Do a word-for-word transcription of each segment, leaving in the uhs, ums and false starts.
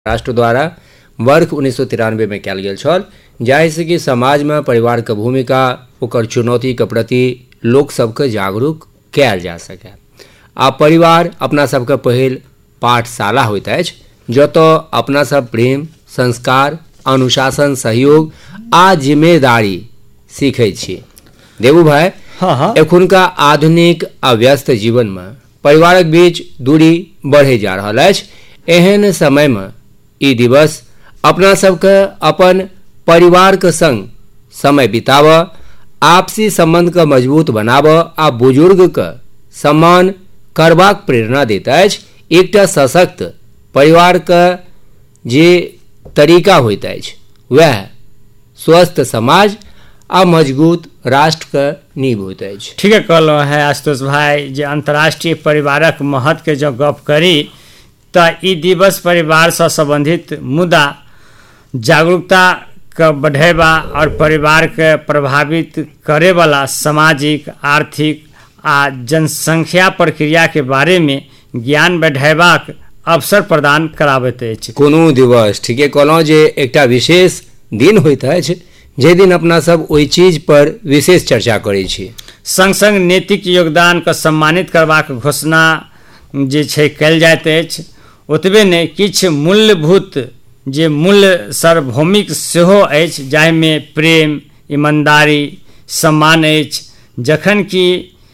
राष्ट्र द्वारा वर्ष उन्नीस सौ तिरानवे में कयल गेल छल, जाहिसँ कि समाज में परिवार के भूमिका ओकर चुनौती के प्रति लोक सबके जागरूक कयल जा सके। आ परिवार अपना सबके पहिल पाठशाला होइत अछि, जतऽ अपना सब प्रेम, संस्कार, अनुशासन, सहयोग आ जिम्मेदारी सीखै छी। देवू भाई, हाँ हाँ एखुनका आधुनिक आ व्यस्त जीवन में परिवारक बीच दूरी बढ़े जा रहल अछि। एहन समय में ई दिवस अपना सबके अपन परिवार के संग समय बिताब, आपसी संबंध के मजबूत बनाब आ बुजुर्ग के सम्मान करबाक प्रेरणा देत अछि। एकटा सशक्त परिवार के जे तरीका होइत अछि वह स्वस्थ समाज आ मजबूत राष्ट्र के नींव होइत अछि। ठीक है कहलहुँ है आशुतोष भाई, जे अंतर्राष्ट्रीय परिवारक महत्व के जब गप करी तऽ ई दिवस परिवार से संबंधित मुद्दा जागरूकता के बढ़ेबा और परिवार के प्रभावित करे वाला सामाजिक, आर्थिक आ जनसंख्या प्रक्रिया के बारे में ज्ञान बढ़ेबाक अवसर प्रदान कराबैत अछि। कोनो दिवस ठीके कहलहुँ जे एकटा विशेष दिन होइत अछि जे दिन अपना सब ओहि चीज पर विशेष चर्चा करै छी। संग संग नैतिक योगदान के सम्मानित करबाक घोषणा जे छै कयल जाइत अछि, ओतबे नहि किछु मूल्यभूत जे मूल्य सार्वभौमिक सेहो अछि, जाहिमे प्रेम, ईमानदारी, सम्मान अछि, जखन कि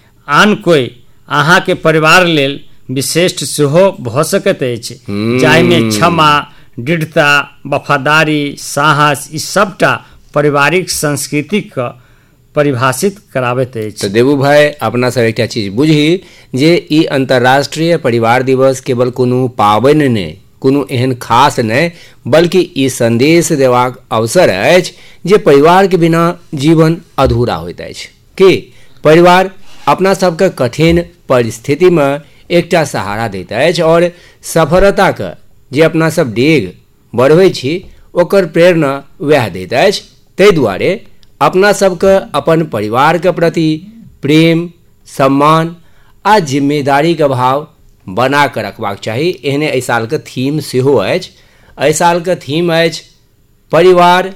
आन कोई अहाँके परिवार लेल विशिष्ट सेहो भऽ सकैत अछि, जाहिमे क्षमा, दृढ़ता, वफादारी, साहस ई सबटा पारिवारिक संस्कृति के परिभाषित कराबैत अछि। तो देवू भाई, अपना सब एकटा चीज बुझी जे ई अंतर्राष्ट्रीय परिवार दिवस केवल कोनो पाबनि नहि, कोनो एहन खास नहि, बल्कि ई संदेश देबाक अवसर अछि जे परिवार के बिना जीवन अधूरा होइत अछि। कि परिवार अपना सबके कठिन परिस्थिति में एकटा सहारा दैत अछि और सफलता के जे अपना सब डेग बढ़बै छी ओकर प्रेरणा वह दैत अछि। ताहि दुआरे अपना सबके अपन परिवार के प्रति प्रेम, सम्मान आ जिम्मेदारी के भाव बना के रखबाक चाही। एहने एहि साल के थीम सेहो अछि। एहि साल के थीम अछि परिवार,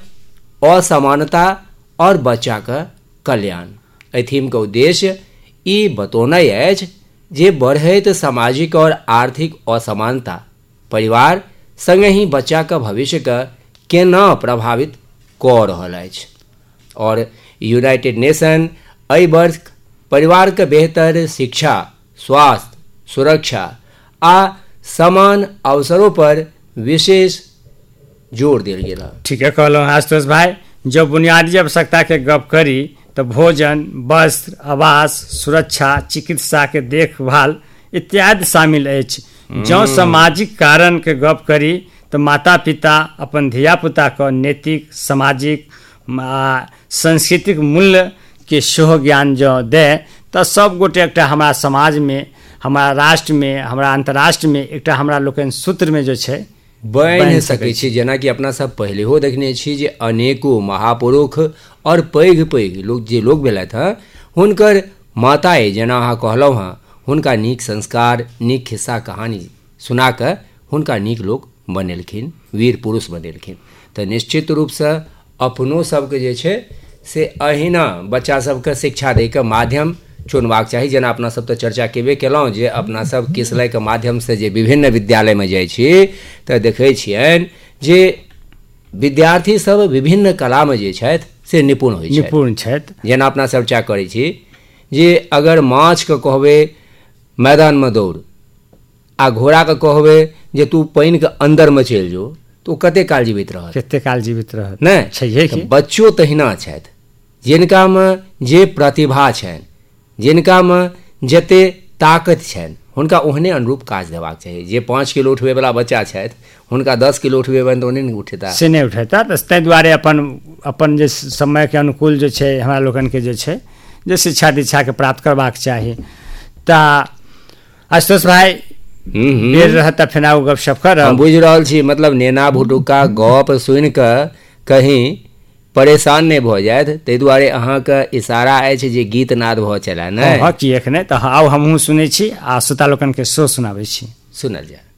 असमानता और बच्चा के कल्याण। एहि थीम के उद्देश्य ई बतौनाइ अछि जे बढ़ैत सामाजिक और आर्थिक असमानता परिवार संगे ही बच्चा के भविष्य के केना प्रभावित कऽ रहल अछि। और यूनाइटेड नेशन एहि वर्ष परिवार के बेहतर शिक्षा, स्वास्थ्य, सुरक्षा आ समान अवसरों पर विशेष जोर देल गेल। ठीक है कहलहुँ आशुतोष भाई, जो बुनियादी आवश्यकता के गप करी तो भोजन, वस्त्र, आवास, सुरक्षा, चिकित्सा के देखभाल इत्यादि शामिल अछि। जो सामाजिक कारण के गप करी तो माता पिता अपन धिया पुता को नैतिक, सामाजिक आ सांस्कृतिक मूल्य के सेहो ज्ञान जो दे तो सब गोटे एकटा हमारा समाज में, हमारा राष्ट्र में, हमारा अंतर्राष्ट्र में एकटा हमरा लोकन सूत्र में जो छै बनि सकै छी। जेना कि अपना सब पहले हो देखने छी जे अनेको महापुरुष और पैघ पैघ लोग जे लोग भेलथि हँ, हुनकर माताएँ जेना अहाँ कहलहुँ हँ, हुनका नीक संस्कार, नीक खिस्सा कहानी सुना कऽ हुनका नीक लोक बनेलखिन, वीर पुरुष बनेलखिन। तऽ निश्चित रूपसँ अपनो सबके जे छै से अहिना बच्चा सबके शिक्षा दैके माध्यम चुनबाक चाही। जेना अपना सब तऽ चर्चा केबे केलहुँ जे अपना सब किसलय के माध्यम से जे विभिन्न विद्यालय में जाइ छी तऽ देखै छियनि जे विद्यार्थी सब विभिन्न कला में जे छथि से निपुण होइ छथि निपुण छथि। जेना अपना चर्चा करै छी जे अगर माछ के कहबै मैदान में दौड़ आ घोड़ा के कहबै जे तू पानि के अंदर में चलि जो तो कते काल जीवित रहत, कते काल जीवित रहत नहि छैहे कि बच्चो तहिना छथि, जिनका में जे प्रतिभा छनि, जिनका में जते ताकत छनि, हुनका ओहने अनुरूप काज देबाक चाही। जे पाँच किलो उठबै वाला बच्चा छथि हुनका दस किलो उठबेबनि तऽ ओहने नहि उठेता, से नहि उठेता। तऽ ताहि दुआरे अपन अपन जे समय के अनुकूल जे छै हमरा लोगन के जे छै जे शिक्षा दीक्षा के प्राप्त करबाक चाही। तऽ आशुतोष भाई बेर रहत फेर आउ गपशप करब। हम बुझि रहल छी, मतलब नेना भुटुका गप सुनि कऽ कहीं परेशान नहि भऽ जायत, ताहि दुआरे अहाँके इशारा अछि जे गीत नाद भऽ चलए। नहि हँ किएक नहि, तऽ आउ हमहूँ सुनै छी आ श्रोता लोकन के सेहो सुनाबै छी। सुनल जाय।